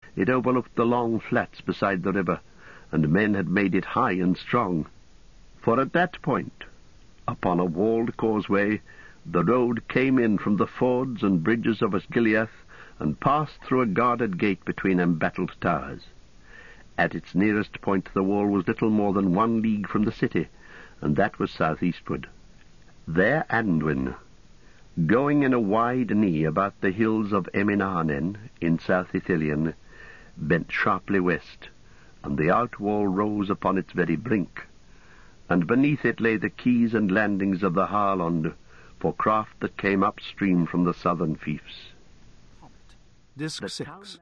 It overlooked the long flats beside the river, and men had made it high and strong. For at that point, upon a walled causeway, the road came in from the fords and bridges of Osgiliath, and passed through a guarded gate between embattled towers. At its nearest point the wall was little more than 1 league from the city, and that was southeastward. There Anduin, going in a wide knee about the hills of Eminanen in South Ithilien, bent sharply west, and the outwall rose upon its very brink, and beneath it lay the quays and landings of the Harlond, for craft that came upstream from the southern fiefs. Disc 6.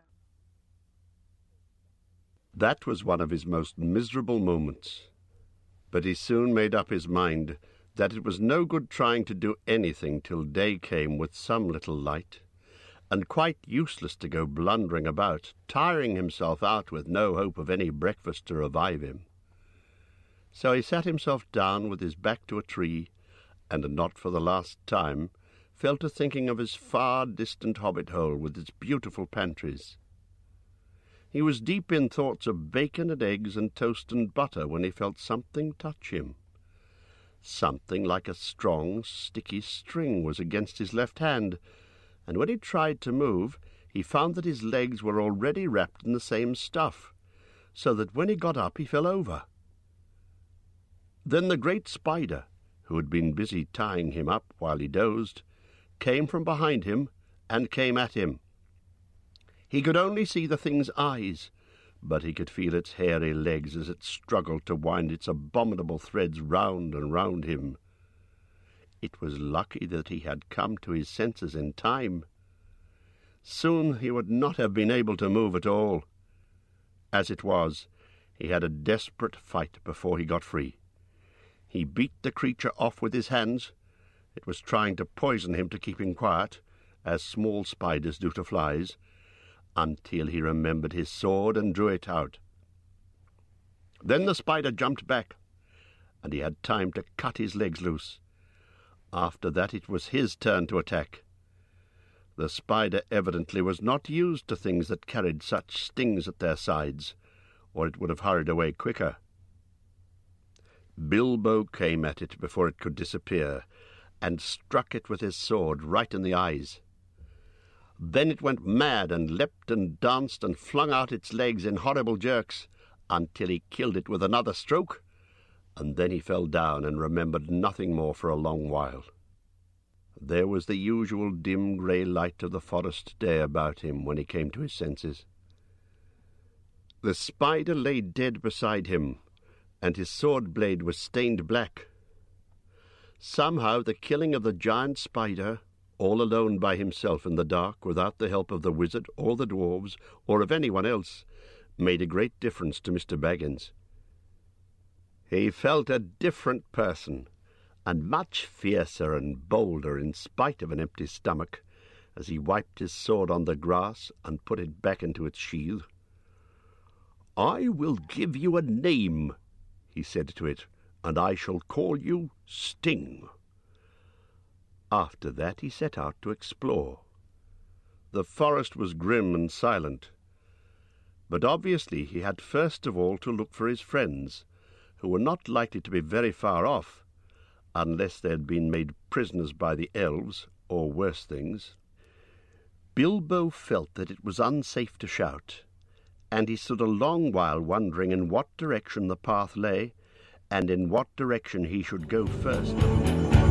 That was one of his most miserable moments, but he soon made up his mind that it was no good trying to do anything till day came with some little light, and quite useless to go blundering about, tiring himself out with no hope of any breakfast to revive him. So he sat himself down with his back to a tree, and not for the last time fell to thinking of his far-distant hobbit-hole with its beautiful pantries. He was deep in thoughts of bacon and eggs and toast and butter when he felt something touch him. Something like a strong, sticky string was against his left hand, and when he tried to move, he found that his legs were already wrapped in the same stuff, so that when he got up he fell over. Then the great spider, who had been busy tying him up while he dozed, came from behind him and came at him. He could only see the thing's eyes, but he could feel its hairy legs as it struggled to wind its abominable threads round and round him. It was lucky that he had come to his senses in time. Soon he would not have been able to move at all. As it was, he had a desperate fight before he got free. He beat the creature off with his hands. It was trying to poison him to keep him quiet, as small spiders do to flies, until he remembered his sword and drew it out. Then the spider jumped back, and he had time to cut his legs loose. After that it was his turn to attack. The spider evidently was not used to things that carried such stings at their sides, or it would have hurried away quicker. Bilbo came at it before it could disappear, and struck it with his sword right in the eyes. Then it went mad and leapt and danced and flung out its legs in horrible jerks, until he killed it with another stroke, and then he fell down and remembered nothing more for a long while. There was the usual dim grey light of the forest day about him when he came to his senses. The spider lay dead beside him, and his sword blade was stained black. Somehow the killing of the giant spider, all alone by himself in the dark, without the help of the wizard or the dwarves or of anyone else, made a great difference to Mr. Baggins. He felt a different person, and much fiercer and bolder in spite of an empty stomach, as he wiped his sword on the grass and put it back into its sheath. "I will give you a name," he said to it, "and I shall call you Sting." After that he set out to explore. The forest was grim and silent, but obviously he had first of all to look for his friends, who were not likely to be very far off, unless they had been made prisoners by the elves, or worse things. Bilbo felt that it was unsafe to shout, and he stood a long while wondering in what direction the path lay, and in what direction he should go first.